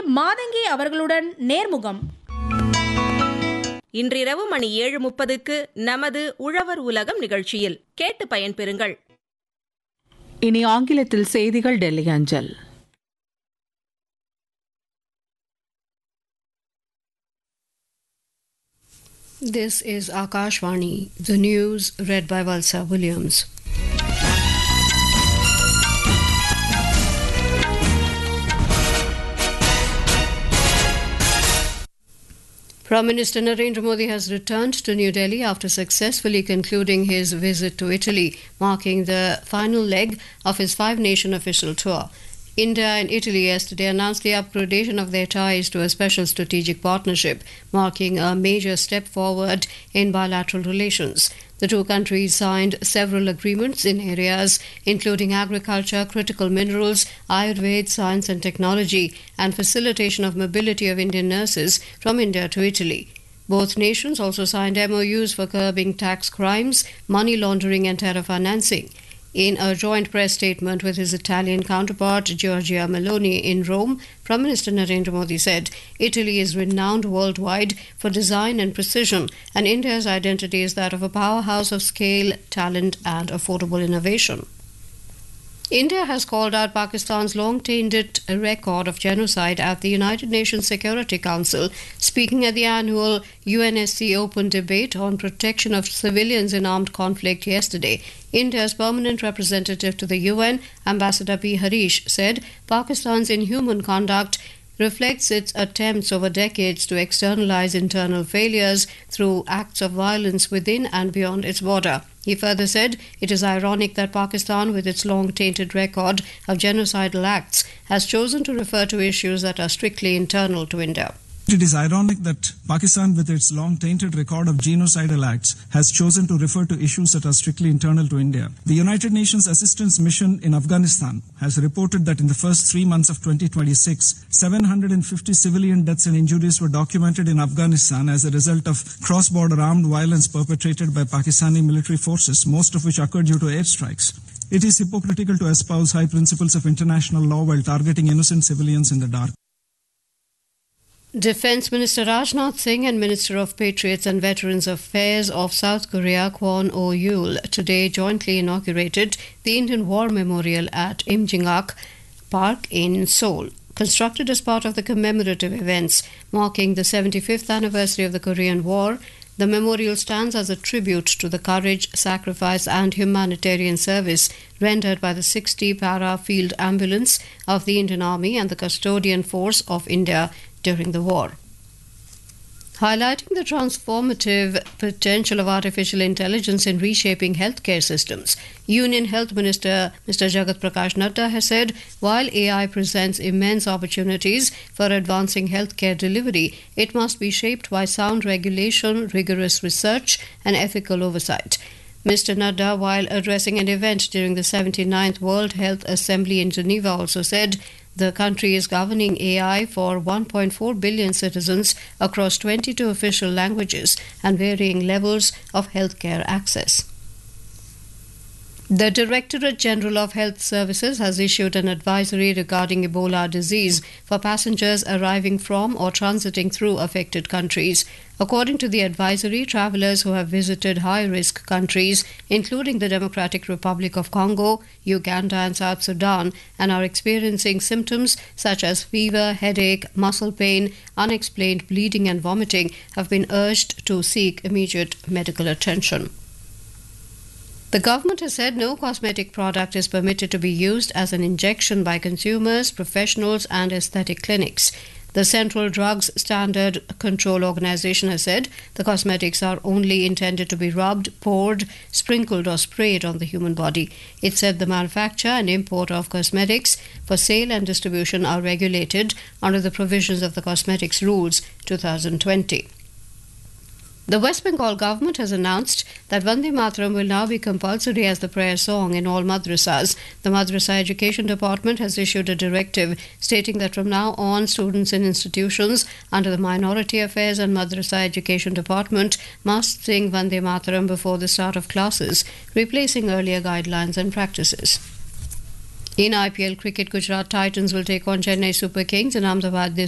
மாதங்கி அவர்களுடன் நேர்முகம். இன்றிரவு மணி 7:30க்கு நமது உழவர் உலகம் நிகழ்ச்சியில் கேட்டு பயன்பெறுங்கள். இனி ஆங்கிலத்தில் செய்திகள் டெல்லி அஞ்சல். This is Akashvani, the news read by Valsa Williams. Prime Minister Narendra Modi has returned to New Delhi after successfully concluding his visit to Italy, marking the final leg of his five-nation official tour. India and Italy yesterday announced the upgradation of their ties to a special strategic partnership, marking a major step forward in bilateral relations. The two countries signed several agreements in areas including agriculture, critical minerals, Ayurveda, science and technology, and facilitation of mobility of Indian nurses from India to Italy. Both nations also signed MOUs for curbing tax crimes, money laundering, and terror financing. In a joint press statement with his Italian counterpart Giorgia Meloni in Rome, Prime Minister Narendra Modi said, "Italy is renowned worldwide for design and precision, and India's identity is that of a powerhouse of scale, talent, and affordable innovation." India has called out Pakistan's long-tainted record of genocide at the United Nations Security Council. Speaking at the annual UNSC Open Debate on protection of civilians in armed conflict yesterday, India's permanent representative to the UN, Ambassador P. Harish, said Pakistan's inhuman conduct reflects its attempts over decades to externalize internal failures through acts of violence within and beyond its border. He further said it is ironic that Pakistan, with its long-tainted record of genocidal acts, has chosen to refer to issues that are strictly internal to India. It is ironic that Pakistan, with its long-tainted record of genocidal acts, has chosen to refer to issues that are strictly internal to India. The United Nations Assistance Mission in Afghanistan has reported that in the first 3 months of 2026, 750 civilian deaths and injuries were documented in Afghanistan as a result of cross-border armed violence perpetrated by Pakistani military forces, most of which occurred due to airstrikes. It is hypocritical to espouse high principles of international law while targeting innocent civilians in the dark. Defence Minister Rajnath Singh and Minister of Patriots and Veterans Affairs of South Korea Kwon Oh-yul today jointly inaugurated the Indian War Memorial at Imjingak Park in Seoul. Constructed as part of the commemorative events marking the 75th anniversary of the Korean War, the memorial stands as a tribute to the courage, sacrifice and humanitarian service rendered by the 60 Para Field Ambulance of the Indian Army and the Custodian Force of India during the war. Highlighting the transformative potential of artificial intelligence in reshaping healthcare systems, Union Health Minister Mr. Jagat Prakash Nadda has said, while AI presents immense opportunities for advancing healthcare delivery, it must be shaped by sound regulation, rigorous research and ethical oversight. Mr. Nadda, while addressing an event during the 79th World Health Assembly in Geneva, also said the country is governing AI for 1.4 billion citizens across 22 official languages and varying levels of healthcare access. The Directorate General of Health Services has issued an advisory regarding Ebola disease for passengers arriving from or transiting through affected countries. According to the advisory, travellers who have visited high-risk countries, including the Democratic Republic of Congo, Uganda and South Sudan, and are experiencing symptoms such as fever, headache, muscle pain, unexplained bleeding and vomiting, have been urged to seek immediate medical attention. The government has said no cosmetic product is permitted to be used as an injection by consumers, professionals and aesthetic clinics. The Central Drugs Standard Control Organization has said the cosmetics are only intended to be rubbed, poured, sprinkled or sprayed on the human body. It said the manufacture and import of cosmetics for sale and distribution are regulated under the provisions of the Cosmetics Rules 2020. The West Bengal government has announced that Vande Mataram will now be compulsory as the prayer song in all madrasas. The Madrasa Education Department has issued a directive stating that from now on, students in institutions under the Minority Affairs and Madrasa Education Department must sing Vande Mataram before the start of classes, replacing earlier guidelines and practices. In IPL cricket, Gujarat Titans will take on Chennai Super Kings in Ahmedabad this